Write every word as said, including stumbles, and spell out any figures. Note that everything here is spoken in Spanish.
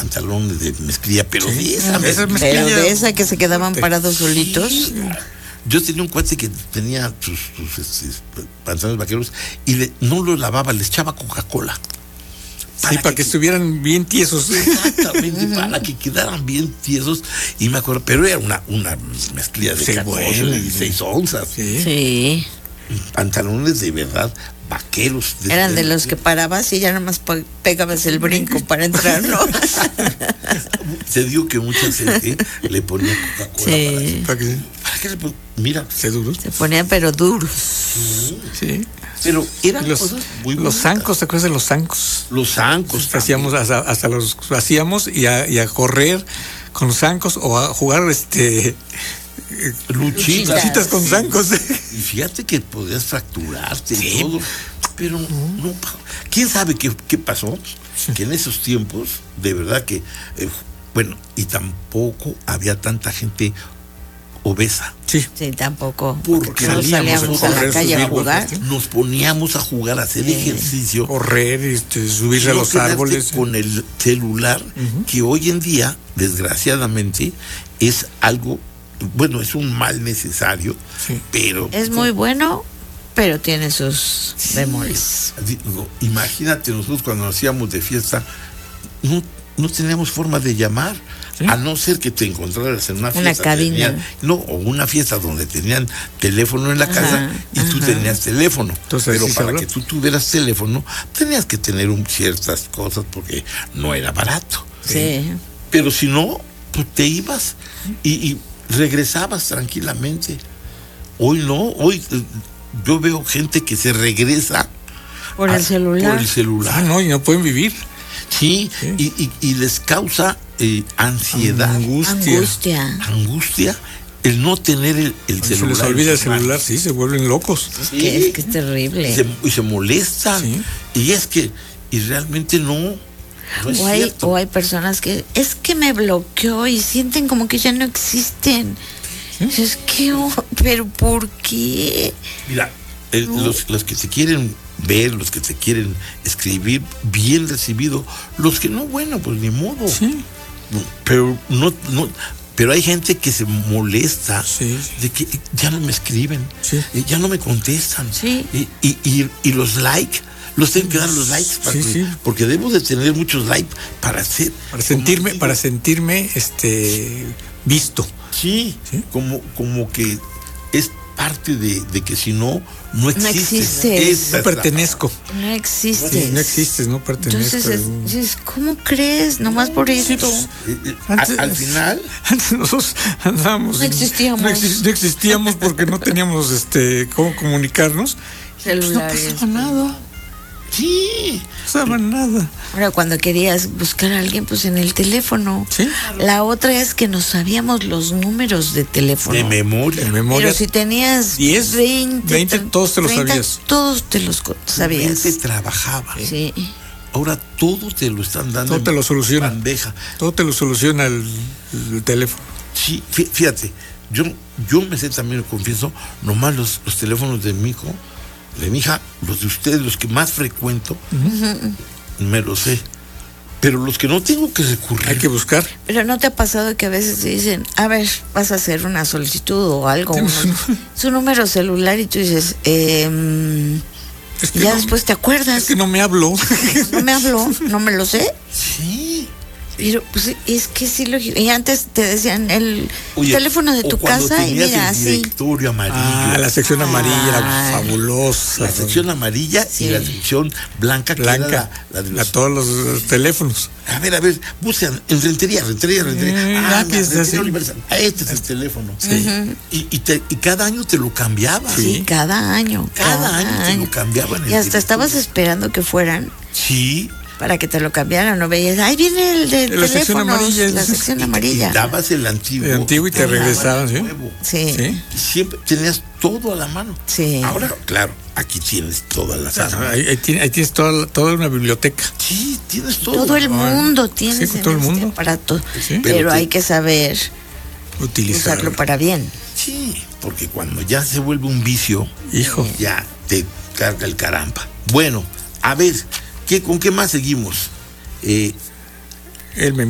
pantalones de mezclilla, pero Sí, de esa esa mezclilla. Pero de esa que se quedaban parados Sí. solitos. Yo tenía un cuate que tenía sus, sus este, pantalones vaqueros y le, no los lavaba, les echaba Coca-Cola. Sí, para que estuvieran bien tiesos. Exactamente, para que quedaran bien tiesos. Y me acuerdo, pero era una, una mezclilla de Sí, catorce, bueno. dieciséis onzas. Sí. Sí. Pantalones de verdad, vaqueros. Eran de los que parabas y ya nomás pe- pegabas el brinco para entrar, ¿no? Te digo que mucha gente le ponía Coca-Cola. Sí. Para que ¿Para qué le pon- Mira, se duros. Se ponían pero duros. Sí. pero eran Los, cosas muy los bonitas. zancos, ¿te acuerdas de los zancos? Los zancos. Que hacíamos hasta, hasta los hacíamos y a, y a correr con los zancos o a jugar este Luchitas. luchitas con zancos. Y fíjate que podías fracturarte Sí. y todo, pero no, ¿quién sabe qué, qué pasó? Que en esos tiempos, de verdad que, eh, bueno, y tampoco había tanta gente obesa. Sí. Sí, tampoco. Porque no salíamos salíamos a a la correr, calle a subir jugar. golpes, Nos poníamos a jugar, a hacer Sí. ejercicio. Correr, este, subirse a No los quedarte árboles. con el celular, que hoy en día, desgraciadamente, es algo, bueno, es un mal necesario, Sí. pero... Es muy bueno, pero tiene sus bemoles. Digo, imagínate, nosotros cuando hacíamos de fiesta, no, no teníamos forma de llamar, ¿Sí? a no ser que te encontraras en una fiesta. Una cabina. tenían- no, o una fiesta donde tenían teléfono en la Ajá, casa y tú ajá. tenías teléfono. Entonces, pero sí se para habló. que tú tuvieras teléfono, tenías que tener un- ciertas cosas porque no era barato. Sí. Pero si no, pues te ibas y, y regresabas tranquilamente. Hoy no, hoy eh, yo veo gente que se regresa Por a- el celular. Por el celular. Ah, no, y no pueden vivir. Sí, Sí. Y, y, y les causa eh, ansiedad, Angustia. Angustia. angustia, el no tener el, el Se celular. les olvida en el sus manos. celular, sí, se vuelven locos. Sí. Que es que es Y terrible. se, y se molestan. Sí. Y es que, y realmente no. no es O hay, cierto. o hay personas que es que me bloqueó y sienten como que ya no existen. Es que, oh, pero ¿por qué? Mira, el- los, los que se quieren ver, los que se quieren escribir, bien recibido. Los que no, bueno, pues ni modo. Sí. Pero no, no, pero hay gente que se molesta Sí. de que ya no me escriben, Sí. eh, ya no me contestan. Sí. Y, y, y, y los likes, los tengo que dar los likes para Sí, que- sí. porque debo de tener muchos likes para hacer. Para sentirme, como- para sentirme este visto. Sí, Sí. como, como que es parte de, de que si no, no existe. existes. Esa No es la- pertenezco. No existe. Sí, no existes, no pertenezco. Entonces, es- es- ¿cómo crees? Nomás por esto. pues, Eh, eh, Antes- a- al final, Antes nosotros andábamos. No en- existíamos. No, exi- no existíamos porque no teníamos este cómo comunicarnos. Pues no Celulares. pasaba nada. sí. No pasaba nada. Ahora, cuando querías buscar a alguien, pues en el teléfono. Sí. La otra es que no sabíamos los números de teléfono. De memoria. En memoria. Pero si tenías diez, veinte, veinte, todos te los treinta, sabías. Todos te los co- sabías. Gente trabajaba. Sí. Ahora todo te lo están dando. Todo te en lo soluciona. bandeja. Todo te lo soluciona el, el teléfono. Sí, fí- fíjate, yo, yo me sé también, confieso, nomás los, los teléfonos de mi hijo, de mi hija, los de ustedes, los que más frecuento, me los sé. Pero los que no tengo que recurrir. Hay que buscar. Pero ¿no te ha pasado que a veces te dicen, a ver, vas a hacer una solicitud o algo, Tienes uno- un- su número celular y tú dices, eh, Es y que ya no- después te acuerdas, Es que no me hablo. no me habló, no me lo sé, Sí. pero pues es que sí lo... Y antes te decían el Oye, teléfono de o tu cuando casa y tenías mira, el así. directorio amarillo. Ah, la sección amarilla era Ay. fabulosa. La sección amarilla Sí. y la sección blanca, que blanca. era la, la de A los... todos los teléfonos. A ver, a ver, buscan en rentería, rentería, rentería. Eh, ah, aquí la está, Rentería sí. Universal. Ah, este es el teléfono. Y, y, te- y cada año te lo cambiaban. Sí, cada año. Cada año te lo cambiaban. el Y hasta estabas directorio. esperando que fueran Sí. para que te lo cambiaran, no veías, ahí viene el de La sección teléfonos, amarilla. la sección amarilla. Y dabas el antiguo. El antiguo y te daban regresaban, el ¿sí? nuevo. Sí, Sí. Y siempre tenías todo a la mano. sí. Ahora, claro, aquí tienes todas las armas. Ahí, ahí tienes, ahí tienes toda, toda una biblioteca. Sí, tienes todo. Todo el Ay, mundo tiene sí, con todo el mundo. aparato, Sí. pero, Pero te- hay que saber Utilizar. usarlo para bien. Sí, porque cuando ya se vuelve un vicio, Hijo. ya te carga el caramba. Bueno, a ver, ¿qué, ¿con qué más seguimos? Eh, Él me